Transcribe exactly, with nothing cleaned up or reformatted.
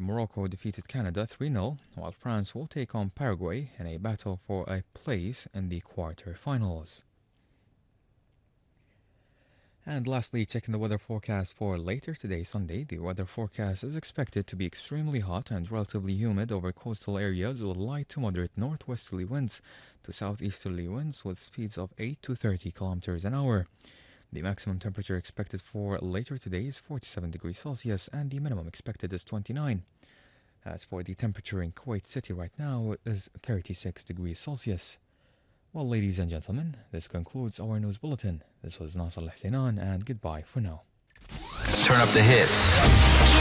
Morocco defeated Canada three nil, while France will take on Paraguay in a battle for a place in the quarter-finals. And lastly, checking the weather forecast for later today, Sunday. The weather forecast is expected to be extremely hot and relatively humid over coastal areas with light to moderate northwesterly winds to southeasterly winds with speeds of eight to thirty kilometers an hour. The maximum temperature expected for later today is forty-seven degrees Celsius and the minimum expected is twenty-nine. As for the temperature in Kuwait City right now, it is thirty-six degrees Celsius. Well, ladies and gentlemen, this concludes our news bulletin. This was Nasser Al-Hsainan, and goodbye for now. Turn up the hits.